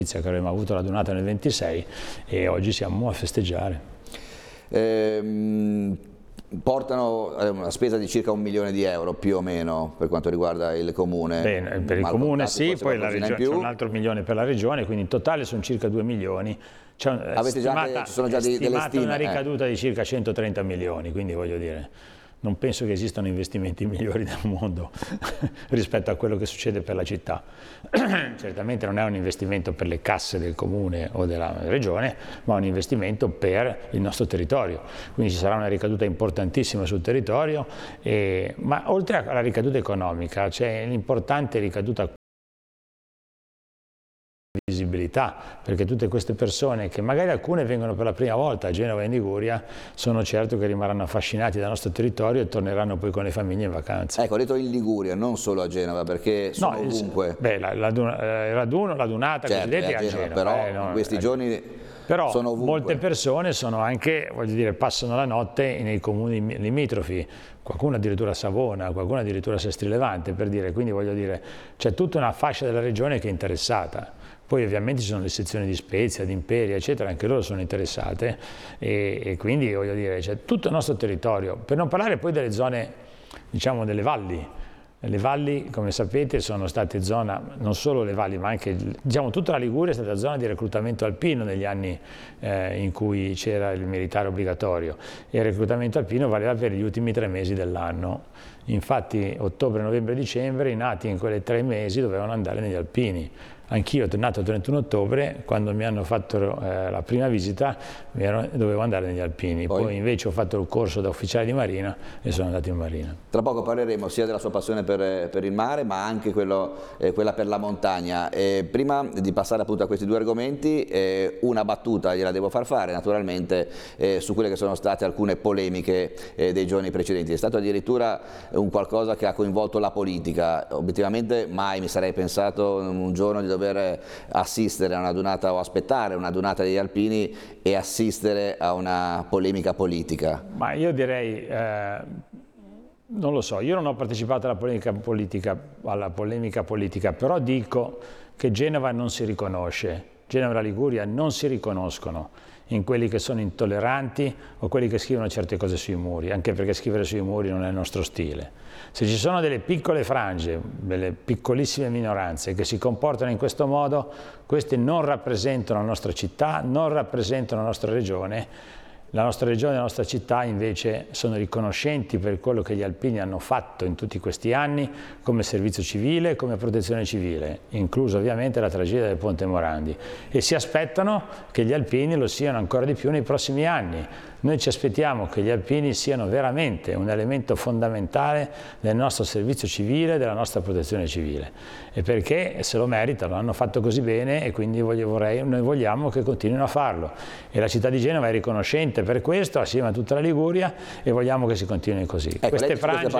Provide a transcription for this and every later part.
che avremmo avuto la donata nel 26 e oggi siamo a festeggiare. Portano una spesa di circa 1 milione di euro più o meno per quanto riguarda il comune. Bene, per il comune sì, poi la regione, c'è un altro milione per la regione, quindi in totale sono circa 2 milioni. Ci sono già delle stime? Una ricaduta di circa 130 milioni, quindi voglio dire, non penso che esistano investimenti migliori del mondo rispetto a quello che succede per la città. Certamente non è un investimento per le casse del comune o della regione, ma un investimento per il nostro territorio. Quindi ci sarà una ricaduta importantissima sul territorio, ma oltre alla ricaduta economica c'è l'importante ricaduta visibilità, perché tutte queste persone, che magari alcune vengono per la prima volta a Genova e in Liguria, sono certo che rimarranno affascinati dal nostro territorio e torneranno poi con le famiglie in vacanza. Ecco, ho detto in Liguria, non solo a Genova, perché sono ovunque. Beh, il raduno, la dunata, certo, cosiddetta è a Genova. Però in questi giorni però sono ovunque. Molte persone sono anche, voglio dire, passano la notte nei comuni limitrofi, qualcuno addirittura a Savona, qualcuno addirittura a Sestri Levante, per dire, quindi voglio dire, c'è tutta una fascia della regione che è interessata. Poi ovviamente ci sono le sezioni di Spezia, di Imperia, eccetera, anche loro sono interessate e quindi voglio dire, c'è tutto il nostro territorio, per non parlare poi delle zone, diciamo, delle valli. Le valli, come sapete, sono state zona, non solo le valli, ma anche, diciamo, tutta la Liguria è stata zona di reclutamento alpino negli anni in cui c'era il militare obbligatorio, e il reclutamento alpino valeva per gli ultimi 3 mesi dell'anno. Infatti ottobre, novembre, dicembre i nati in quei 3 mesi dovevano andare negli alpini. Anch'io, nato il 31 ottobre, quando mi hanno fatto la prima visita, dovevo andare negli alpini. Poi invece ho fatto il corso da ufficiale di marina e sono andato in marina. Tra poco parleremo sia della sua passione per il mare, ma anche quella per la montagna. Prima di passare appunto a questi 2 argomenti, una battuta gliela devo far fare, naturalmente, su quelle che sono state alcune polemiche dei giorni precedenti. È stato addirittura un qualcosa che ha coinvolto la politica. Obiettivamente mai mi sarei pensato un giorno di dover assistere a una donata o aspettare una donata degli alpini e assistere a una polemica politica. Ma io direi, non lo so, io non ho partecipato alla polemica politica, però dico che Genova non si riconosce, Genova e la Liguria non si riconoscono in quelli che sono intolleranti o quelli che scrivono certe cose sui muri, anche perché scrivere sui muri non è il nostro stile. Se ci sono delle piccole frange, delle piccolissime minoranze che si comportano in questo modo, queste non rappresentano la nostra città, non rappresentano la nostra regione. La nostra regione e la nostra città invece sono riconoscenti per quello che gli alpini hanno fatto in tutti questi anni come servizio civile, come protezione civile, incluso ovviamente la tragedia del Ponte Morandi, e si aspettano che gli alpini lo siano ancora di più nei prossimi anni. Noi ci aspettiamo che gli alpini siano veramente un elemento fondamentale del nostro servizio civile, della nostra protezione civile, e perché se lo meritano, hanno fatto così bene e quindi noi vogliamo che continuino a farlo. E la città di Genova è riconoscente per questo, assieme a tutta la Liguria, e vogliamo che si continui così. Ecco, queste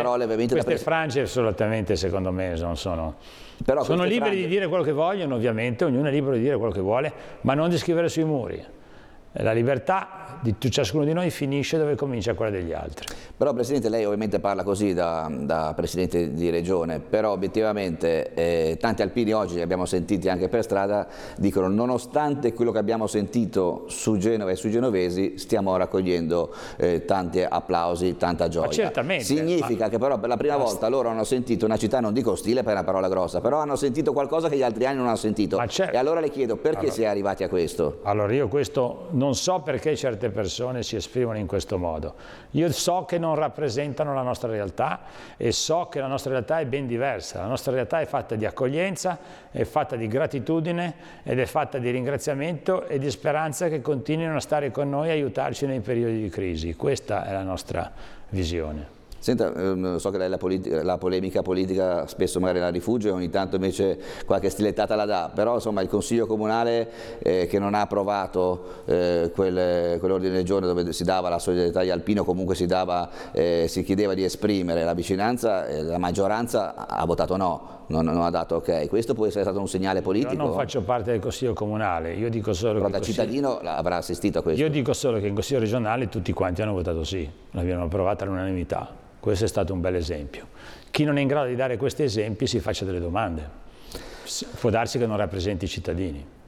frange assolutamente, secondo me, non sono... Però sono liberi di dire quello che vogliono, ovviamente, ognuno è libero di dire quello che vuole, ma non di scrivere sui muri. La libertà di ciascuno di noi finisce dove comincia quella degli altri. Però Presidente, lei ovviamente parla così da Presidente di Regione, però obiettivamente tanti alpini oggi, li abbiamo sentiti anche per strada, dicono nonostante quello che abbiamo sentito su Genova e sui genovesi stiamo raccogliendo tanti applausi, tanta gioia. Ma certamente. Significa che però per la prima volta loro hanno sentito una città, non dico ostile per una parola grossa, però hanno sentito qualcosa che gli altri anni non hanno sentito. E allora le chiedo perché si è arrivati a questo? Allora io questo non so perché certe persone si esprimono in questo modo. Io so che non rappresentano la nostra realtà e so che la nostra realtà è ben diversa. La nostra realtà è fatta di accoglienza, è fatta di gratitudine ed è fatta di ringraziamento e di speranza che continuino a stare con noi e aiutarci nei periodi di crisi. Questa è la nostra visione. Senta, so che lei la polemica politica spesso magari la rifugge, ogni tanto invece qualche stilettata la dà, però insomma il Consiglio Comunale che non ha approvato quell'ordine del giorno dove si dava la solidarietà agli alpini, o comunque si chiedeva di esprimere la vicinanza, la maggioranza ha votato no, non ha dato ok. Questo può essere stato un segnale politico? Io non faccio parte del Consiglio Comunale, io dico solo però che da cittadino avrà assistito a questo? Io dico solo che in Consiglio regionale tutti quanti hanno votato sì, l'abbiamo approvata all'unanimità. Questo è stato un bel esempio. Chi non è in grado di dare questi esempi si faccia delle domande. Può darsi che non rappresenti i cittadini.